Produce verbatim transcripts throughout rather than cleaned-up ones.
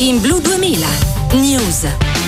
In Blu duemila News.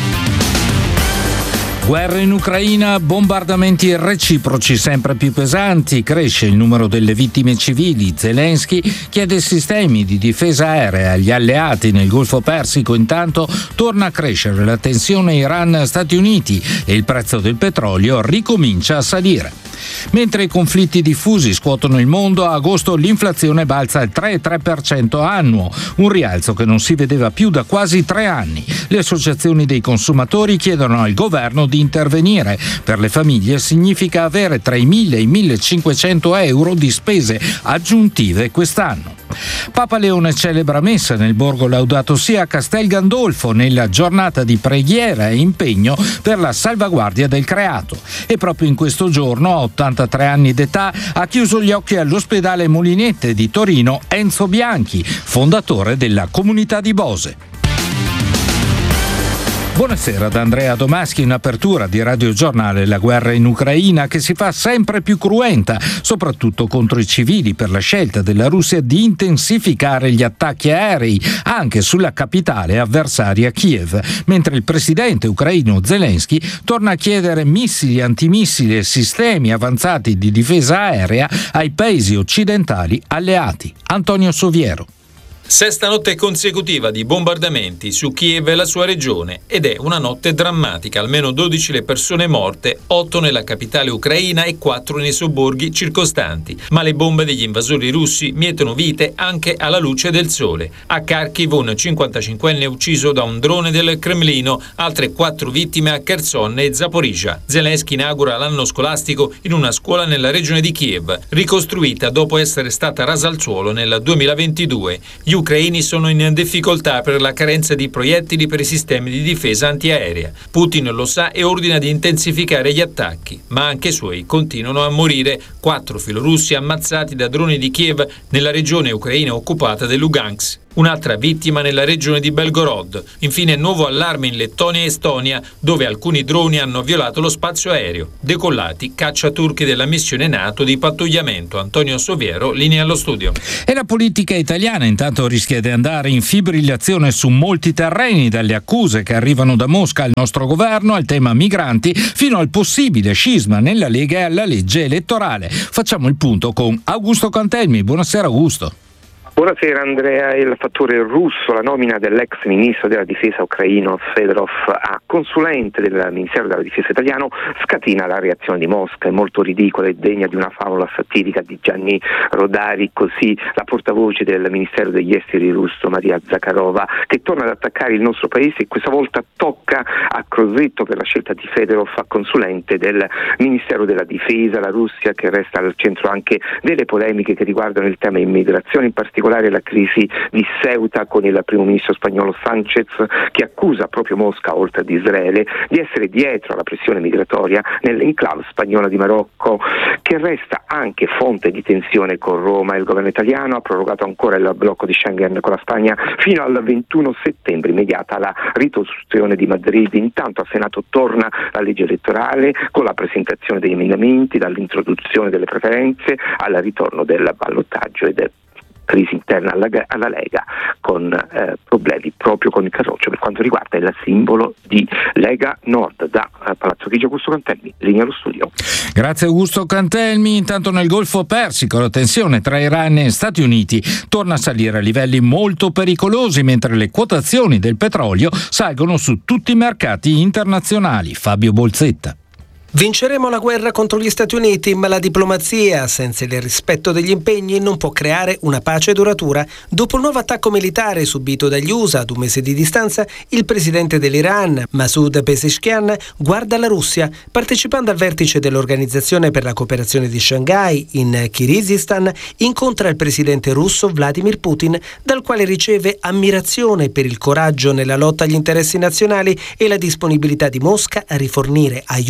Guerra in Ucraina, bombardamenti reciproci sempre più pesanti, cresce il numero delle vittime civili. Zelensky chiede sistemi di difesa aerea agli alleati nel Golfo Persico. Intanto torna a crescere la tensione Iran-Stati Uniti e il prezzo del petrolio ricomincia a salire. Mentre i conflitti diffusi scuotono il mondo, a agosto l'inflazione balza al tre virgola tre per cento annuo, un rialzo che non si vedeva più da quasi tre anni. Le associazioni dei consumatori chiedono al governo di intervenire. Per le famiglie significa avere tra i mille e i millecinquecento euro di spese aggiuntive quest'anno. Papa Leone celebra messa nel borgo Laudato Si a Castel Gandolfo nella giornata di preghiera e impegno per la salvaguardia del creato. E proprio in questo giorno, a ottantatré anni d'età, ha chiuso gli occhi all'ospedale Molinette di Torino Enzo Bianchi, fondatore della comunità di Bose. Buonasera da Andrea Domaschi. In apertura di Radio Giornale, la guerra in Ucraina che si fa sempre più cruenta, soprattutto contro i civili, per la scelta della Russia di intensificare gli attacchi aerei anche sulla capitale avversaria Kiev, mentre il presidente ucraino Zelensky torna a chiedere missili, antimissili e sistemi avanzati di difesa aerea ai paesi occidentali alleati. Antonio Soviero. Sesta notte consecutiva di bombardamenti su Kiev e la sua regione, ed è una notte drammatica, almeno dodici le persone morte, otto nella capitale ucraina e quattro nei sobborghi circostanti. Ma le bombe degli invasori russi mietono vite anche alla luce del sole. A Kharkiv un cinquantacinquenne ucciso da un drone del Cremlino, altre quattro vittime a Kherson e Zaporizhia. Zelensky inaugura l'anno scolastico in una scuola nella regione di Kiev, ricostruita dopo essere stata rasa al suolo nel duemilaventidue. Gli ucraini sono in difficoltà per la carenza di proiettili per i sistemi di difesa antiaerea. Putin lo sa e ordina di intensificare gli attacchi, ma anche i suoi continuano a morire. Quattro filorussi ammazzati da droni di Kiev nella regione ucraina occupata del Lugansk. Un'altra vittima nella regione di Belgorod. Infine nuovo allarme in Lettonia e Estonia, dove alcuni droni hanno violato lo spazio aereo. Decollati cacciaturchi della missione NATO di pattugliamento. Antonio Soviero, linea allo studio. E la politica italiana intanto rischia di andare in fibrillazione su molti terreni, dalle accuse che arrivano da Mosca al nostro governo, al tema migranti, fino al possibile scisma nella Lega e alla legge elettorale. Facciamo il punto con Augusto Cantelmi. Buonasera Augusto. Buonasera Andrea. Il fattore russo, la nomina dell'ex ministro della difesa ucraino Fedorov a consulente del Ministero della Difesa italiano scatina la reazione di Mosca. È molto ridicola e degna di una favola satirica di Gianni Rodari, così la portavoce del Ministero degli Esteri russo Maria Zakharova, che torna ad attaccare il nostro paese e questa volta tocca a Crosetto per la scelta di Fedorov a consulente del Ministero della Difesa. La Russia che resta al centro anche delle polemiche che riguardano il tema immigrazione, in particolare la crisi di Ceuta con il primo ministro spagnolo Sánchez, che accusa proprio Mosca, oltre ad Israele, di essere dietro alla pressione migratoria nell'enclave spagnola di Marocco, che resta anche fonte di tensione con Roma. Il governo italiano ha prorogato ancora il blocco di Schengen con la Spagna fino al ventuno settembre, immediata la ricostruzione di Madrid. Intanto al Senato torna la legge elettorale con la presentazione degli emendamenti, dall'introduzione delle preferenze al ritorno del ballottaggio e del crisi interna alla, alla Lega, con eh, problemi proprio con il Carroccio per quanto riguarda il simbolo di Lega Nord. Da eh, Palazzo Chigi, Augusto Cantelmi, linea allo studio. Grazie Augusto Cantelmi. Intanto nel Golfo Persico la tensione tra Iran e Stati Uniti torna a salire a livelli molto pericolosi, mentre le quotazioni del petrolio salgono su tutti i mercati internazionali. Fabio Bolzetta. Vinceremo la guerra contro gli Stati Uniti, ma la diplomazia, senza il rispetto degli impegni, non può creare una pace duratura. Dopo il nuovo attacco militare subito dagli U S A ad un mese di distanza, il presidente dell'Iran, Masoud Pezeshkian, guarda la Russia. Partecipando al vertice dell'Organizzazione per la cooperazione di Shanghai in Kirghizistan, incontra il presidente russo Vladimir Putin, dal quale riceve ammirazione per il coraggio nella lotta agli interessi nazionali e la disponibilità di Mosca a rifornire aiuti a Teheran.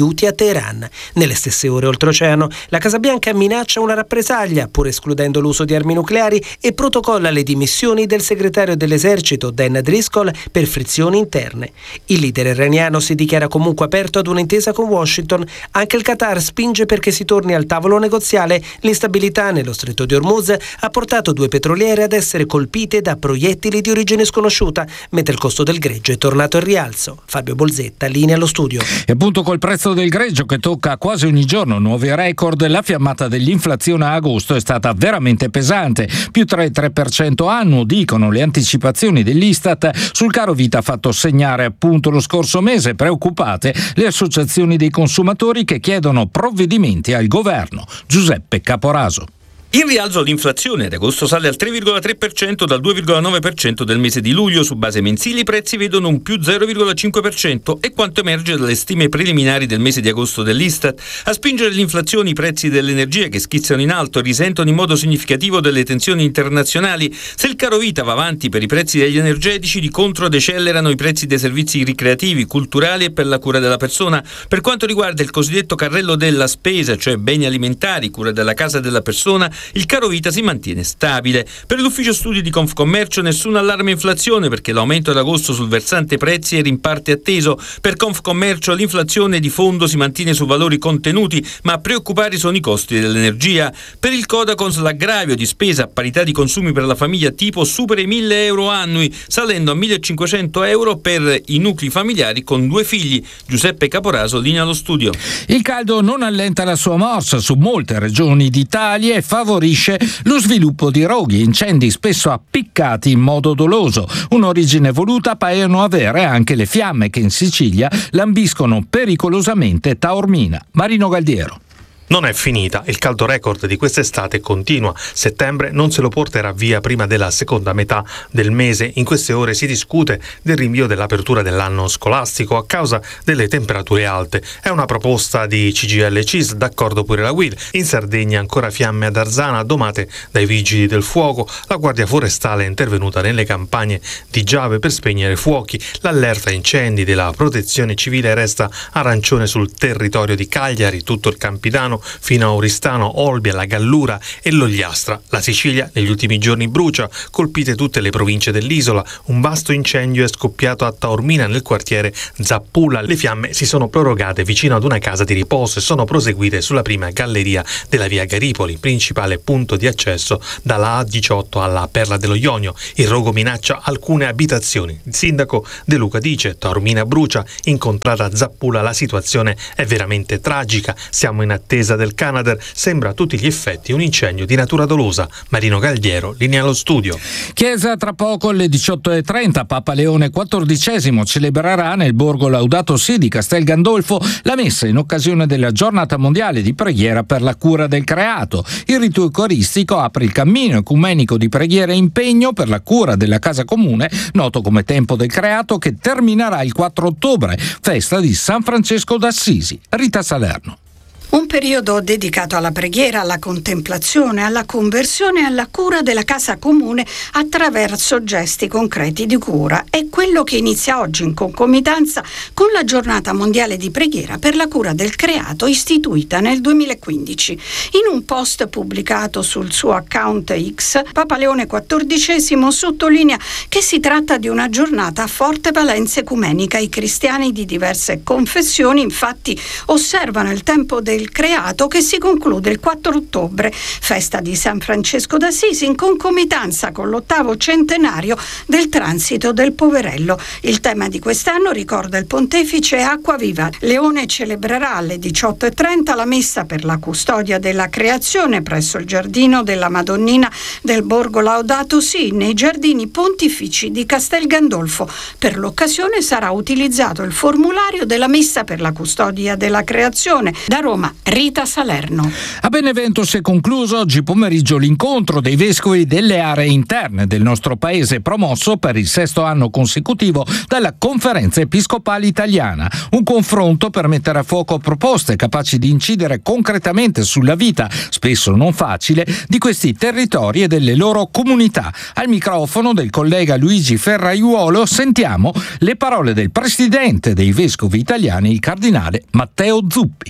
Iran. Nelle stesse ore oltreoceano, la Casa Bianca minaccia una rappresaglia, pur escludendo l'uso di armi nucleari, e protocolla le dimissioni del segretario dell'esercito Dan Driscoll per frizioni interne. Il leader iraniano si dichiara comunque aperto ad un'intesa con Washington. Anche il Qatar spinge perché si torni al tavolo negoziale. L'instabilità nello stretto di Hormuz ha portato due petroliere ad essere colpite da proiettili di origine sconosciuta, mentre il costo del greggio è tornato in rialzo. Fabio Bolzetta, linea allo studio. E appunto col prezzo del greggio che tocca quasi ogni giorno nuovi record, la fiammata dell'inflazione a agosto è stata veramente pesante, più tre per cento annuo, dicono le anticipazioni dell'Istat sul caro vita fatto segnare appunto lo scorso mese. Preoccupate le associazioni dei consumatori che chiedono provvedimenti al governo. Giuseppe Caporaso. In rialzo l'inflazione ad agosto sale al tre virgola tre per cento dal due virgola nove per cento del mese di luglio. Su base mensile i prezzi vedono un più zero virgola cinque per cento, e quanto emerge dalle stime preliminari del mese di agosto dell'Istat. A spingere l'inflazione i prezzi dell'energia, che schizzano in alto e risentono in modo significativo delle tensioni internazionali. Se il caro vita va avanti per i prezzi degli energetici, di contro decelerano i prezzi dei servizi ricreativi, culturali e per la cura della persona. Per quanto riguarda il cosiddetto carrello della spesa, cioè beni alimentari, cura della casa e della persona, il caro vita si mantiene stabile. Per l'ufficio studi di Confcommercio nessun allarme inflazione, perché l'aumento ad agosto sul versante prezzi era in parte atteso. Per Confcommercio l'inflazione di fondo si mantiene su valori contenuti, ma a preoccupare sono i costi dell'energia. Per il Codacons l'aggravio di spesa a parità di consumi per la famiglia tipo supera i mille euro annui, salendo a millecinquecento euro per i nuclei familiari con due figli. Giuseppe Caporaso, linea allo studio. Il caldo non allenta la sua morsa su molte regioni d'Italia e favorisce lo sviluppo di roghi e incendi spesso appiccati in modo doloso. Un'origine voluta paiono avere anche le fiamme che in Sicilia lambiscono pericolosamente Taormina. Marino Galdiero. Non è finita, il caldo record di quest'estate continua. Settembre non se lo porterà via prima della seconda metà del mese. In queste ore si discute del rinvio dell'apertura dell'anno scolastico a causa delle temperature alte. È una proposta di C G I L C I S, d'accordo pure la U I L. In Sardegna ancora fiamme ad Arzana, domate dai vigili del fuoco. La Guardia Forestale è intervenuta nelle campagne di Giave per spegnere fuochi. L'allerta incendi della Protezione Civile resta arancione sul territorio di Cagliari, tutto il Campidano fino a Oristano, Olbia, la Gallura e l'Ogliastra. La Sicilia negli ultimi giorni brucia, colpite tutte le province dell'isola. Un vasto incendio è scoppiato a Taormina nel quartiere Zappula. Le fiamme si sono prorogate vicino ad una casa di riposo e sono proseguite sulla prima galleria della via Garipoli, principale punto di accesso dalla A diciotto alla Perla dello Ionio. Il rogo minaccia alcune abitazioni. Il sindaco De Luca dice: Taormina brucia, incontrata Zappula la situazione è veramente tragica, siamo in attesa del Canadair, sembra a tutti gli effetti un incendio di natura dolosa. Marino Galdiero, linea allo studio. Chiesa tra poco alle diciotto e trenta, Papa Leone quattordicesimo celebrerà nel borgo Laudato Si di Castel Gandolfo la messa in occasione della giornata mondiale di preghiera per la cura del creato. Il rito eucaristico apre il cammino ecumenico di preghiera e impegno per la cura della casa comune, noto come Tempo del Creato, che terminerà il quattro ottobre, festa di San Francesco d'Assisi. Rita Salerno. Un periodo dedicato alla preghiera, alla contemplazione, alla conversione e alla cura della casa comune attraverso gesti concreti di cura. È quello che inizia oggi in concomitanza con la giornata mondiale di preghiera per la cura del creato istituita nel duemilaquindici. In un post pubblicato sul suo account X, Papa Leone quattordicesimo sottolinea che si tratta di una giornata a forte valenza ecumenica. I cristiani di diverse confessioni infatti osservano il tempo del creato che si conclude il quattro ottobre, festa di San Francesco d'Assisi, in concomitanza con l'ottavo centenario del transito del poverello. Il tema di quest'anno, ricorda il pontefice, è Acqua Viva. Leone celebrerà alle diciotto e trenta la messa per la custodia della creazione presso il giardino della Madonnina del borgo Laudato Si, nei giardini pontifici di Castel Gandolfo. Per l'occasione sarà utilizzato il formulario della messa per la custodia della creazione. Da Roma, Rita Salerno. A Benevento si è concluso oggi pomeriggio l'incontro dei vescovi delle aree interne del nostro paese, promosso per il sesto anno consecutivo dalla Conferenza Episcopale Italiana. Un confronto per mettere a fuoco proposte capaci di incidere concretamente sulla vita, spesso non facile, di questi territori e delle loro comunità. Al microfono del collega Luigi Ferraiuolo sentiamo le parole del presidente dei vescovi italiani, il cardinale Matteo Zuppi.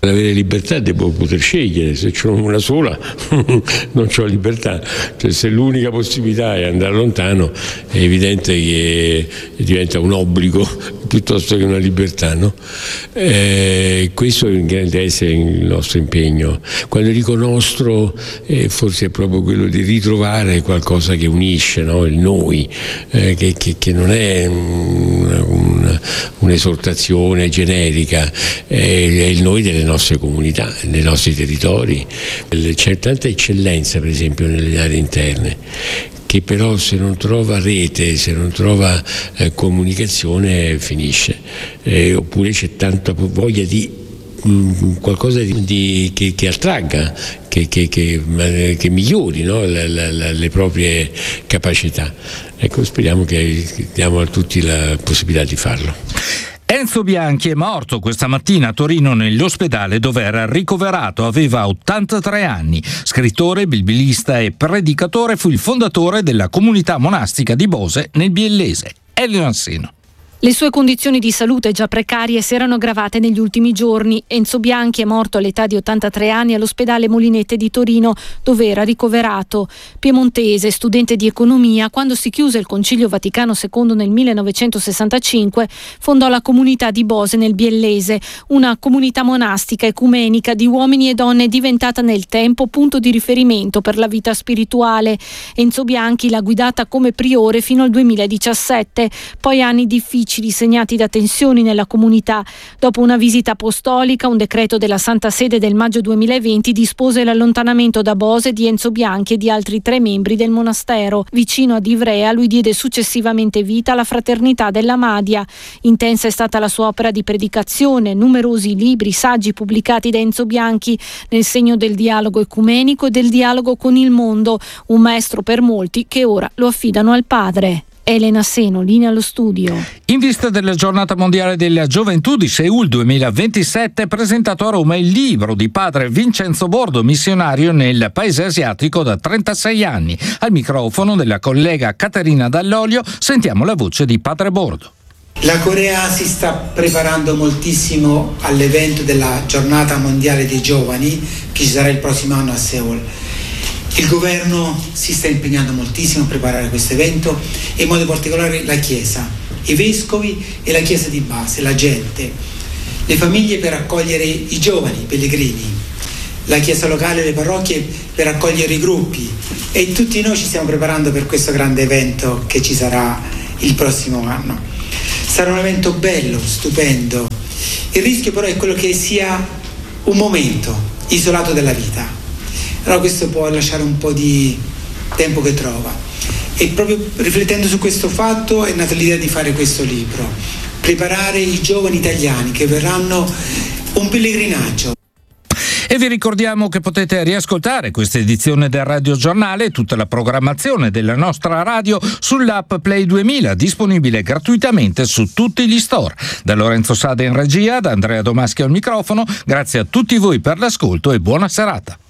Avere libertà devo poter scegliere, se c'ho una sola non c'ho libertà, cioè, se l'unica possibilità è andare lontano è evidente che diventa un obbligo piuttosto che una libertà, no? Eh, questo deve essere il nostro impegno. Quando dico nostro, eh, forse è proprio quello di ritrovare qualcosa che unisce, no? Il noi, eh, che, che, che non è una, una, un'esortazione generica, è, è il noi delle nostre comunità, nei nostri territori. C'è tanta eccellenza, per esempio, nelle aree interne, che però se non trova rete, se non trova eh, comunicazione, finisce. Eh, oppure c'è tanta voglia di mh, qualcosa di, di, che, che attragga, che, che, che, che migliori, no? la, la, la, le proprie capacità. Ecco, speriamo che diamo a tutti la possibilità di farlo. Enzo Bianchi è morto questa mattina a Torino nell'ospedale dove era ricoverato, aveva ottantatré anni. Scrittore, bibilista e predicatore, fu il fondatore della comunità monastica di Bose nel Biellese. Elio Nassino. Le sue condizioni di salute già precarie si erano aggravate negli ultimi giorni. Enzo Bianchi è morto all'età di ottantatré anni all'ospedale Molinette di Torino, dove era ricoverato. Piemontese, studente di economia, quando si chiuse il Concilio Vaticano secondo nel millenovecentosessantacinque, fondò la comunità di Bose nel Biellese, una comunità monastica ecumenica di uomini e donne diventata nel tempo punto di riferimento per la vita spirituale. Enzo Bianchi l'ha guidata come priore fino al duemiladiciassette, poi anni difficili segnati da tensioni nella comunità. Dopo una visita apostolica, un decreto della Santa Sede del maggio duemilaventi dispose l'allontanamento da Bose di Enzo Bianchi e di altri tre membri del monastero. Vicino ad Ivrea lui diede successivamente vita alla Fraternità della Madia. Intensa è stata la sua opera di predicazione, numerosi libri, saggi pubblicati da Enzo Bianchi nel segno del dialogo ecumenico e del dialogo con il mondo, un maestro per molti che ora lo affidano al padre. Elena Seno, linea allo studio. In vista della giornata mondiale della gioventù di Seul duemilaventisette è presentato a Roma il libro di padre Vincenzo Bordo, missionario nel paese asiatico da trentasei anni. Al microfono della collega Caterina Dall'Olio sentiamo la voce di padre Bordo. La Corea si sta preparando moltissimo all'evento della giornata mondiale dei giovani che ci sarà il prossimo anno a Seul. Il governo si sta impegnando moltissimo a preparare questo evento e in modo particolare la Chiesa, i vescovi e la Chiesa di base, la gente, le famiglie per accogliere i giovani, i pellegrini, la Chiesa locale e le parrocchie per accogliere i gruppi e tutti noi ci stiamo preparando per questo grande evento che ci sarà il prossimo anno. Sarà un evento bello, stupendo. Il rischio però è quello che sia un momento isolato dalla vita. Allora questo può lasciare un po' di tempo che trova. E proprio riflettendo su questo fatto è nata l'idea di fare questo libro, preparare i giovani italiani che verranno un pellegrinaggio. E vi ricordiamo che potete riascoltare questa edizione del Radio Giornale e tutta la programmazione della nostra radio sull'app Play duemila, disponibile gratuitamente su tutti gli store. Da Lorenzo Sada in regia, da Andrea Domaschi al microfono, grazie a tutti voi per l'ascolto e buona serata.